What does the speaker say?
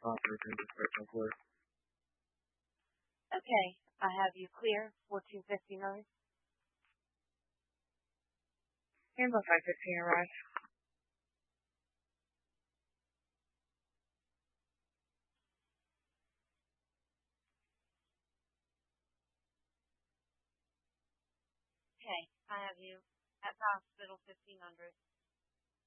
operator this person for. Okay, I have you clear, 1459. Handle 515 arrive. Okay, I have you at the hospital, 1500.